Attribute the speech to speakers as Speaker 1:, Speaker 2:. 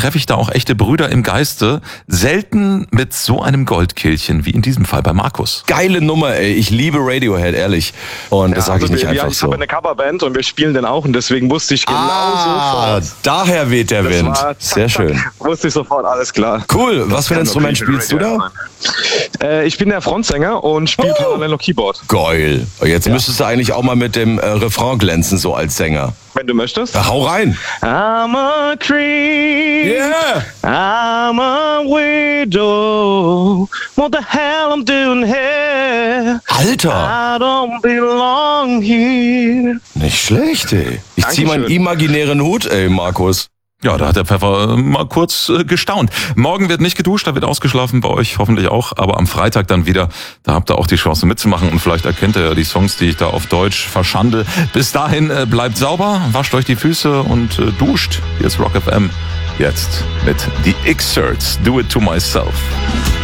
Speaker 1: treffe ich da auch echte Brüder im Geiste. Selten mit so einem Goldkehlchen wie in diesem Fall bei Markus.
Speaker 2: Geile Nummer, ey. Ich liebe Radiohead, ehrlich. Und das sage ich nicht einfach
Speaker 3: ich
Speaker 2: so.
Speaker 3: habe eine Coverband und wir spielen den auch und deswegen wusste ich sofort.
Speaker 2: Daher weht der Wind. Sehr schön.
Speaker 3: Wusste ich sofort, alles klar.
Speaker 2: Cool. Was für ein Instrument spielst du da?
Speaker 3: Ich bin der Frontsänger und spiele parallel noch Keyboard.
Speaker 2: Geil. Jetzt müsstest du eigentlich auch mal mit dem Refrain glänzen, so als Sänger.
Speaker 3: Wenn du möchtest.
Speaker 2: Ja, hau rein.
Speaker 3: I'm a creep.
Speaker 2: Yeah.
Speaker 3: I'm a widow. What the hell I'm doing here?
Speaker 2: Alter.
Speaker 3: I don't belong here.
Speaker 2: Nicht schlecht, ey. Ich zieh meinen imaginären Hut, ey, Markus.
Speaker 1: Ja, da hat der Pfeffer mal kurz gestaunt. Morgen wird nicht geduscht, da wird ausgeschlafen, bei euch hoffentlich auch. Aber am Freitag dann wieder, da habt ihr auch die Chance mitzumachen. Und vielleicht erkennt ihr ja die Songs, die ich da auf Deutsch verschandel. Bis dahin bleibt sauber, wascht euch die Füße und duscht. Hier ist Rock FM. Jetzt mit The Excerts, Do It To Myself.